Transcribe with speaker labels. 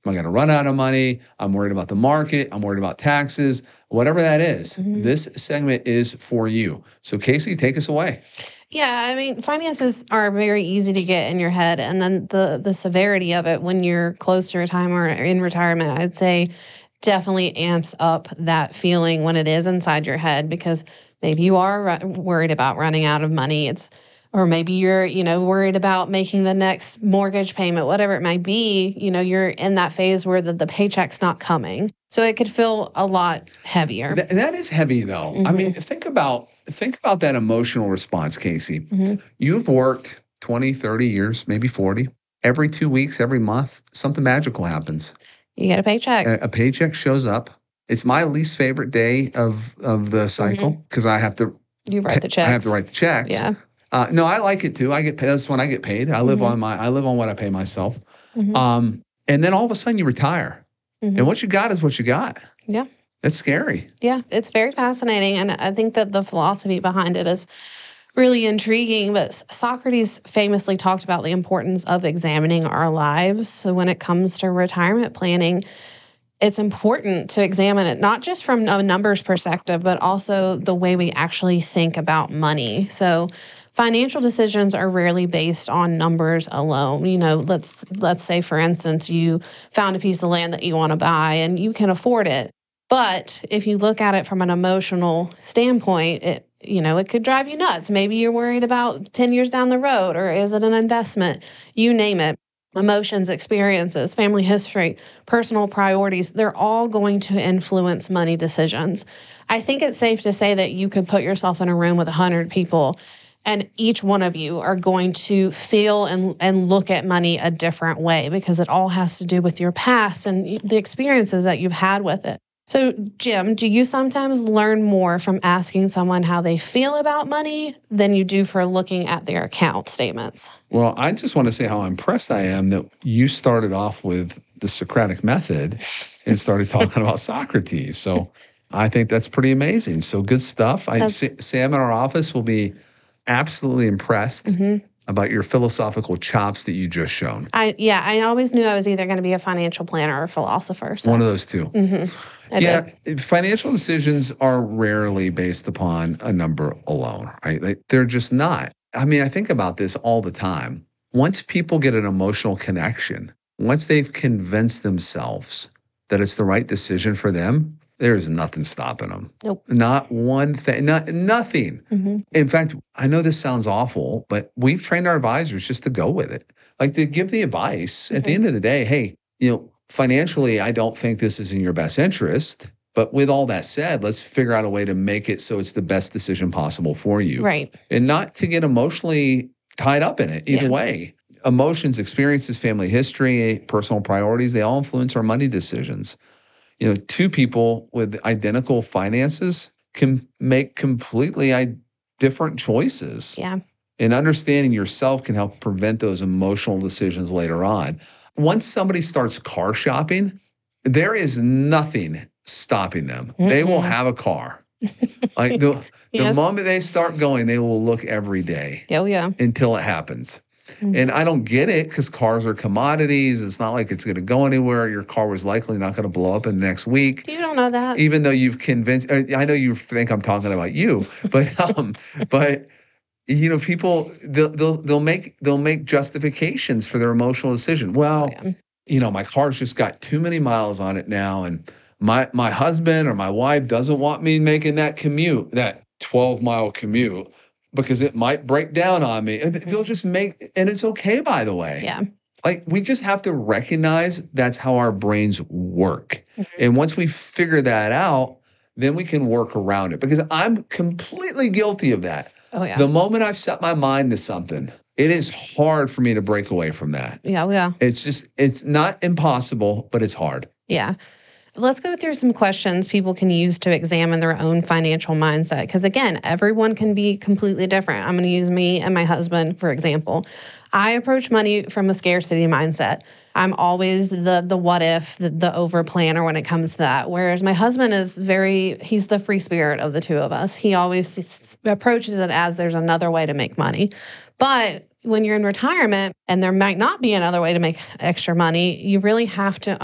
Speaker 1: Am I going to run out of money? I'm worried about the market. I'm worried about taxes, whatever that is. This segment is for you. So Casey, take us away.
Speaker 2: Yeah, I mean, finances are very easy to get in your head, and then the severity of it when you're close to retirement or in retirement, I'd say definitely amps up that feeling when it is inside your head because maybe you are worried about running out of money. Or maybe you're, worried about making the next mortgage payment, whatever it might be. You're in that phase where the paycheck's not coming. So it could feel a lot heavier.
Speaker 1: That is heavy, though. I mean, think about that emotional response, Casey. You've worked 20, 30 years, maybe 40. Every 2 weeks, every month, something magical happens.
Speaker 2: You get a paycheck.
Speaker 1: A paycheck shows up. It's my least favorite day of the cycle because I have to.
Speaker 2: You write the checks.
Speaker 1: I have to write the checks.
Speaker 2: Yeah.
Speaker 1: No, I like it too. I get paid. That's when I get paid. I live on what I pay myself. And then all of a sudden you retire, and what you got is what you got.
Speaker 2: Yeah.
Speaker 1: It's scary.
Speaker 2: Yeah, it's very fascinating, and I think that the philosophy behind it is really intriguing. But Socrates famously talked about the importance of examining our lives. So when it comes to retirement planning, it's important to examine it, not just from a numbers perspective, but also the way we actually think about money. So financial decisions are rarely based on numbers alone. Let's say, for instance, you found a piece of land that you want to buy and you can afford it. But if you look at it from an emotional standpoint, it could drive you nuts. Maybe you're worried about 10 years down the road, or is it an investment? You name it. Emotions, experiences, family history, personal priorities, they're all going to influence money decisions. I think it's safe to say that you could put yourself in a room with 100 people, and each one of you are going to feel and look at money a different way because it all has to do with your past and the experiences that you've had with it. So, Jim, do you sometimes learn more from asking someone how they feel about money than you do for looking at their account statements?
Speaker 1: Well, I just want to say how impressed I am that you started off with the Socratic method and started talking about Socrates. So I think that's pretty amazing. So good stuff. Sam in our office will be absolutely impressed about your philosophical chops that you just shown.
Speaker 2: I always knew I was either going to be a financial planner or a philosopher. So.
Speaker 1: One of those two. Financial decisions are rarely based upon a number alone, right? They're just not. I mean, I think about this all the time. Once people get an emotional connection, once they've convinced themselves that it's the right decision for them, there is nothing stopping them.
Speaker 2: Nope.
Speaker 1: Not one thing, nothing. In fact, I know this sounds awful, but we've trained our advisors just to go with it. Like to give the advice at the end of the day, hey, financially, I don't think this is in your best interest. But with all that said, let's figure out a way to make it so it's the best decision possible for you.
Speaker 2: Right.
Speaker 1: And not to get emotionally tied up in it either way. Emotions, experiences, family history, personal priorities, they all influence our money decisions. Two people with identical finances can make completely different choices.
Speaker 2: Yeah.
Speaker 1: And understanding yourself can help prevent those emotional decisions later on. Once somebody starts car shopping, there is nothing stopping them. They will have a car. Like the moment they start going, they will look every day.
Speaker 2: Oh, yeah.
Speaker 1: Until it happens. And I don't get it because cars are commodities. It's not like it's going to go anywhere. Your car was likely not going to blow up in the next week.
Speaker 2: You don't know that.
Speaker 1: Even though you've convinced, I know you think I'm talking about you, but people they'll make justifications for their emotional decision. Well, my car's just got too many miles on it now, and my husband or my wife doesn't want me making that 12-mile commute. Because it might break down on me. And they'll just and it's okay, by the way.
Speaker 2: Yeah.
Speaker 1: Like, we just have to recognize that's how our brains work. And once we figure that out, then we can work around it. Because I'm completely guilty of that.
Speaker 2: Oh, yeah.
Speaker 1: The moment I've set my mind to something, it is hard for me to break away from that.
Speaker 2: Yeah.
Speaker 1: It's not impossible, but it's hard.
Speaker 2: Yeah. Let's go through some questions people can use to examine their own financial mindset. Because again, everyone can be completely different. I'm going to use me and my husband, for example. I approach money from a scarcity mindset. I'm always the what if, the over planner when it comes to that. Whereas my husband is he's the free spirit of the two of us. He always approaches it as there's another way to make money. But when you're in retirement and there might not be another way to make extra money, you really have to